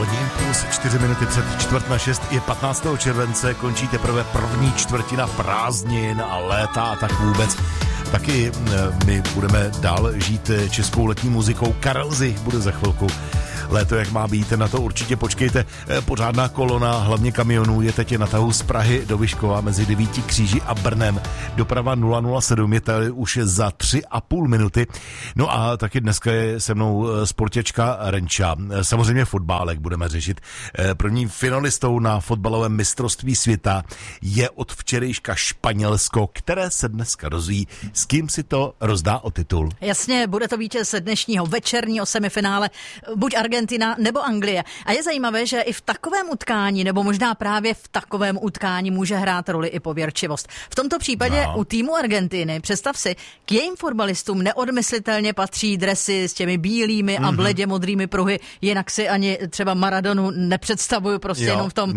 hodin plus 4 minuty před 5:45 je 15. července, končí teprve první čtvrtina prázdnin a léta a tak vůbec. Taky my budeme dál žít českou letní muzikou. Karel Zich bude za chvilku. Léto, jak má být, na to určitě počkejte. Pořádná kolona, hlavně kamionů, je teď na tahu z Prahy do Vyškova mezi 9 Kříži a Brnem. Doprava 007 je tady už za 3,5 minuty. No a taky dneska je se mnou sportěčka Renča. Samozřejmě fotbálek budeme řešit. Prvním finalistou na fotbalovém mistrovství světa je od včerejška Španělsko, které se dneska dozví, s kým si to rozdá o titul. Jasně, bude to vítěz dnešního večerního semifinále, buď Argentina nebo Anglie. A je zajímavé, že i v takovém utkání, nebo možná právě v takovém utkání může hrát roli i pověrčivost. V tomto případě u týmu Argentiny, představ si, k jejím fotbalistům neodmyslitelně patří dresy s těmi bílými a bledě modrými pruhy, jinak si ani třeba Maradonu nepředstavuju prostě jenom v tom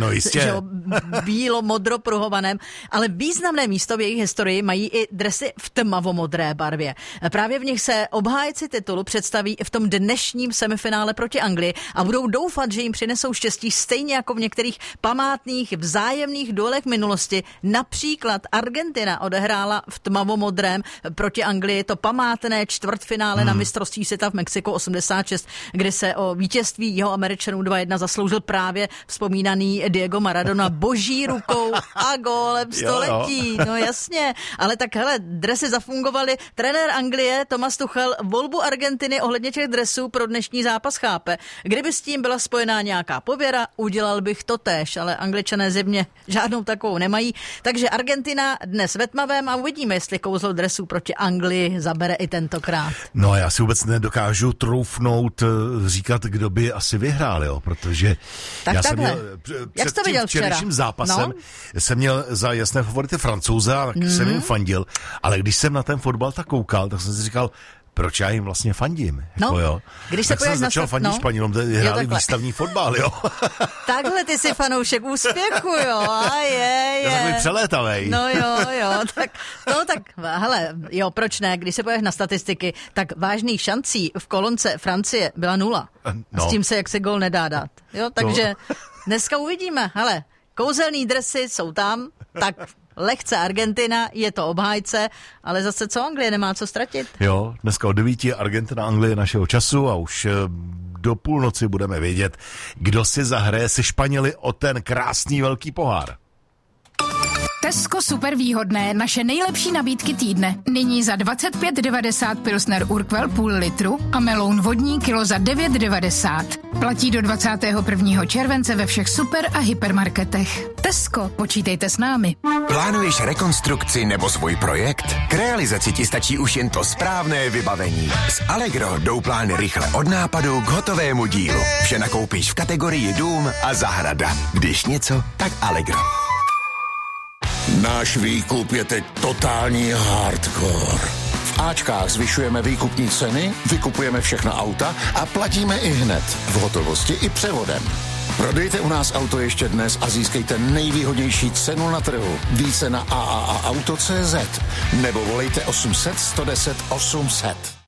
bílo-modro pruhovaném, ale významné místo v jejich historii mají i dresy v tmavomodré barvě. Právě v nich se obhájci titulu představí v tom dnešním semifinále proti Anglii a budou doufat, že jim přinesou štěstí stejně jako v některých památných vzájemných duelech minulosti. Například Argentina odehrála v tmavomodrém proti Anglii to památné čtvrtfinále na mistrovství světa v Mexiku 86, kdy se o vítězství Jihoameričanů 2-1 zasloužil právě vzpomínaný Diego Maradona boží rukou a gólem století. No jasně, ale tak hele, dresy zafungovaly. Trenér Anglie Thomas Tuchel volbu Argentiny ohledně těch dresů pro dnešní zápas chápe. Kdyby s tím byla spojená nějaká pověra, udělal bych to též, ale Angličané zjevně žádnou takovou nemají. Takže Argentina dnes ve tmavém a uvidíme, jestli kouzlo dresů proti Anglii zabere i tentokrát. No já si vůbec nedokážu troufnout říkat, kdo by asi vyhrál, jo, protože tak já takhle. jsem měl Jak jsi to viděl včerejším zápasem, jsem měl za jasné favority Francouze a tak jsem jim fandil, ale když jsem na ten fotbal tak koukal, tak jsem si říkal, proč já jim vlastně fandím? Jako, jo. Když se tak jsem začal fandit Španělům, hráli výstavní fotbal, jo. Takhle ty jsi fanoušek úspěchu, jo. A je. Já jsem takový přelétavej. No jo, tak hele, jo, proč ne? Když se pojedeš na statistiky, tak vážných šancí v kolonce Francie byla 0. No. S tím se jak se gól nedá dát. Jo, takže dneska uvidíme, hele, kouzelný dresy jsou tam, tak lehce Argentina, je to obhájce, ale zase co Anglie nemá co ztratit. Jo, dneska od 9 Argentina Anglie našeho času a už do půlnoci budeme vědět, kdo si zahraje se Španěli o ten krásný velký pohár. Tesco super výhodné, naše nejlepší nabídky týdne. Nyní za 25,90 Pilsner Urquell půl litru a meloun vodní kilo za 9,90. Platí do 21. července ve všech super a hypermarketech. Tesco, počítejte s námi. Plánuješ rekonstrukci nebo svůj projekt? K realizaci ti stačí už jen to správné vybavení. S Allegro jdou plány rychle od nápadu k hotovému dílu. Vše nakoupíš v kategorii dům a zahrada. Když něco, tak Allegro. Náš výkup je teď totální hardcore. V Ačkách zvyšujeme výkupní ceny, vykupujeme všechna auta a platíme i hned. V hotovosti i převodem. Prodejte u nás auto ještě dnes a získejte nejvýhodnější cenu na trhu. Více na AAAauto.cz nebo volejte 800 110 800.